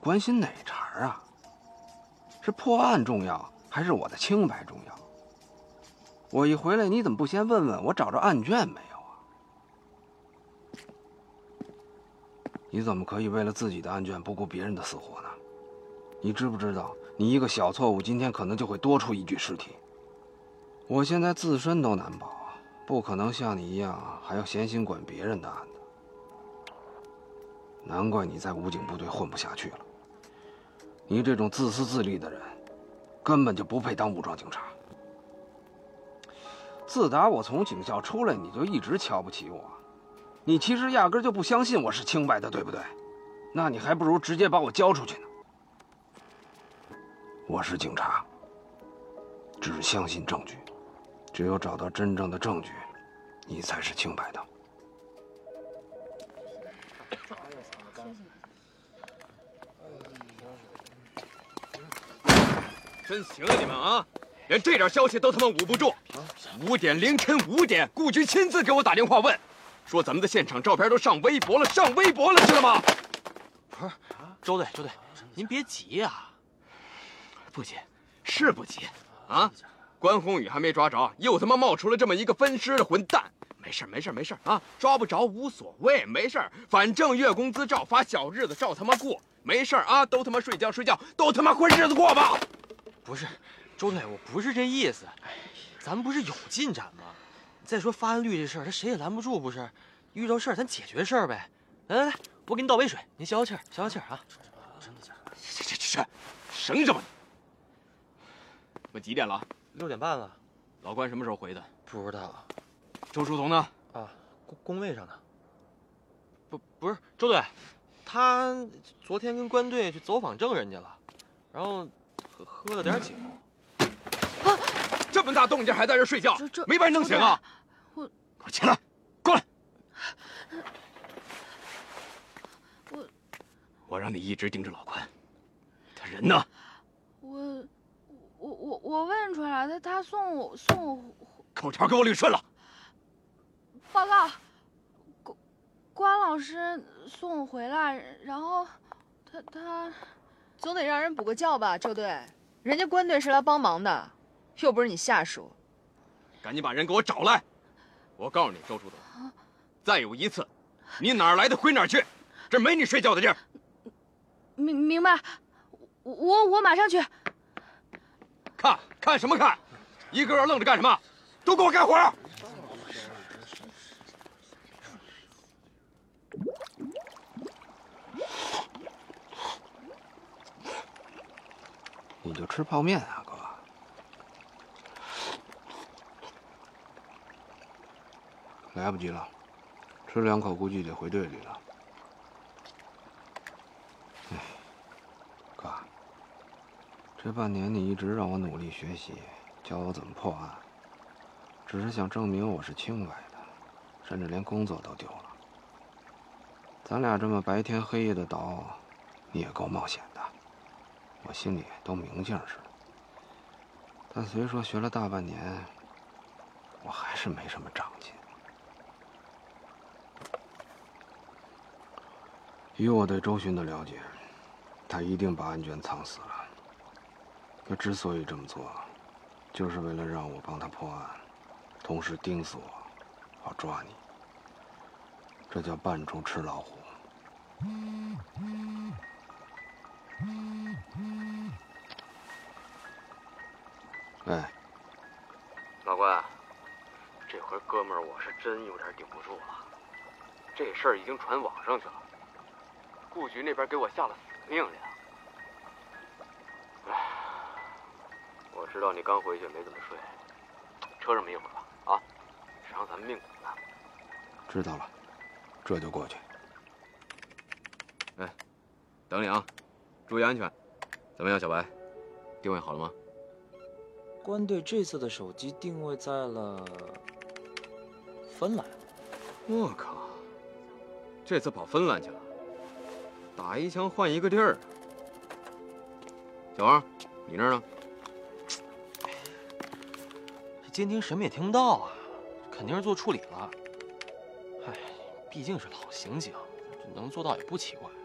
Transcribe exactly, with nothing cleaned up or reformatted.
关心哪茬啊？是破案重要，还是我的清白重要？我一回来，你怎么不先问问我找着案卷没有啊？你怎么可以为了自己的案卷不顾别人的死活呢？你知不知道，你一个小错误，今天可能就会多出一具尸体。我现在自身都难保，不可能像你一样还要闲心管别人的案子。难怪你在武警部队混不下去了。你这种自私自利的人，根本就不配当武装警察。自打我从警校出来，你就一直瞧不起我。你其实压根就不相信我是清白的，对不对？那你还不如直接把我交出去呢。我是警察，只相信证据，只有找到真正的证据，你才是清白的。 真行啊你们啊，连这点消息都他妈捂不住。五点凌晨五点，顾局亲自给我打电话问，说咱们的现场照片都上微博了，上微博了，知道吗？ 不是，周队，周队，您别急呀。 不急，是不急啊。关宏宇还没抓着，又他妈冒出了这么一个分尸的混蛋。没事没事没事啊，抓不着无所谓，没事，反正月工资照发，小日子照他妈过，没事啊，都他妈睡觉睡觉，都他妈混日子过吧。 不是，周队，我不是这意思，咱们不是有进展吗？再说发案率这事儿，他谁也拦不住，不是？遇到事儿咱解决事儿呗。来来来，我给你倒杯水，您消消气儿，消消气儿啊。真的假的？ 去去去去，省着吧你。我几点了？ 六点半了。 老关什么时候回的？ 不知道。 周书童呢？ 啊，工工位上呢。不不是，周队，他昨天跟关队去走访证人家了，然后喝喝了点酒。 啊！这么大动静还在这睡觉，没把你弄醒啊！ 我， 给我起来，过来！ 我， 我让你一直盯着老关，他人呢？ 我，我我我问出来，他他送我送我。 口条给我捋顺了。 报告，关关老师送我回来，然后他他总得让人补个觉吧，周队。人家关队是来帮忙的，又不是你下属。 赶紧把人给我找来！我告诉你，周书童，再有一次，你哪儿来的回哪儿去，这没你睡觉的地儿。 明明白，我我马上去。 看看什么看？一个个愣着干什么？都给我干活！ 你就吃泡面啊，哥？来不及了，吃两口估计得回队里了。哎，哥，这半年你一直让我努力学习，教我怎么破案，只是想证明我是清白的，甚至连工作都丢了。咱俩这么白天黑夜的倒，你也够冒险的。我心里都明镜似的，但虽说学了大半年，我还是没什么长进。以我对周迅的了解，他一定把案卷藏死了。他之所以这么做，就是为了让我帮他破案，同时盯死我，好抓你。这叫扮猪吃老虎。哎， 老关，这回哥们儿我是真有点顶不住了。这事儿已经传网上去了，顾局那边给我下了死命令。哎，我知道你刚回去没怎么睡，车上没一会儿吧？啊，伤咱们命苦呢。 知道了，这就过去。 哎，等你啊，注意安全。怎么样，小白？定位好了吗？ 关队这次的手机定位在了芬兰。 我靠，这次跑芬兰去了，打一枪换一个地儿。小王，你那儿呢？ 这监听什么也听不到啊，肯定是做处理了。哎，毕竟是老刑警，能做到也不奇怪。